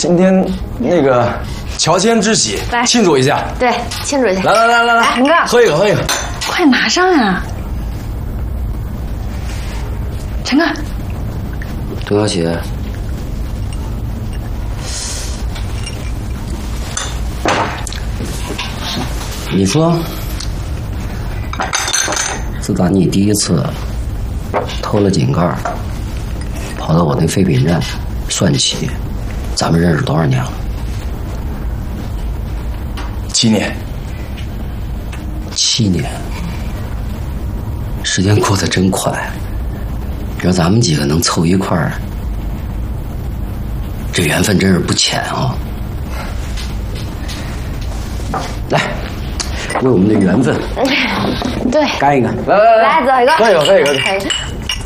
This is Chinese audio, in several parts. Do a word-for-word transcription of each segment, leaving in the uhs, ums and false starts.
今天那个乔迁之喜， 来庆祝一下。 对，庆祝一下。 来来来来来， 陈哥， 喝一个，喝一个。 快拿上呀！陈哥， 杜小姐，你说，自打你第一次偷了井盖，跑到我那废品站算起，咱们认识多少年了？ 七年。 七年，时间过得真快。要咱们几个能凑一块儿，这缘分真是不浅啊！来，为我们的缘分， 对， 干一个！ 来来来，走一个， 喝一个，喝一个。 喝一个。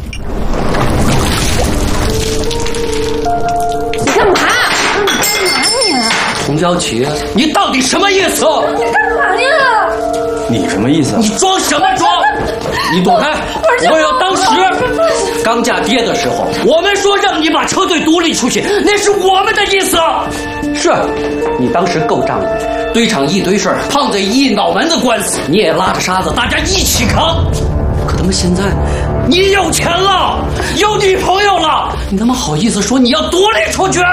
你干嘛？你干嘛你？ 童小琪，你到底什么意思？ 你干嘛呀？ 你什么意思？ 你装什么装？你躲开！我要当时刚嫁爹的时候，我们说让你把车队独立出去，那是我们的意思。是，你当时够仗义，堆场一堆事儿，胖子一脑门子官司，你也拉着沙子，大家一起扛。可他妈现在，你有钱了，有女朋友了，你他妈好意思说你要独立出去？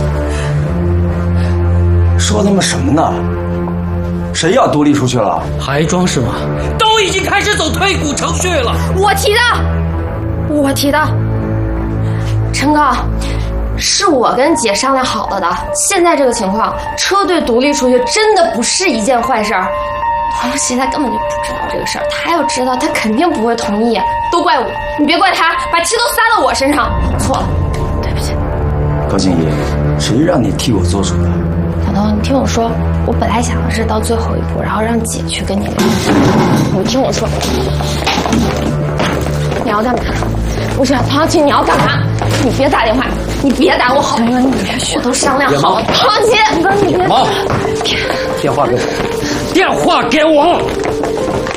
说他妈什么呢？谁要独立出去了？ 还装是吗？都已经开始走退股程序了。 我提的，我提的。陈哥，是我跟姐商量好了的。现在这个情况，车队独立出去真的不是一件坏事儿。他们现在根本就不知道这个事儿，他要知道，他肯定不会同意。都怪我，你别怪他，把气都撒到我身上。错了，对不起。 高静怡，谁让你替我做主的？ 小东，你听我说，我本来想的是到最后一步，然后让姐去跟你聊。你听我说，你要干嘛？不是唐琪，你要干嘛？你别打电话，你别打我好吗？你别去，我都商量好了。唐琪，你别， 妈，电话给我，电话给我。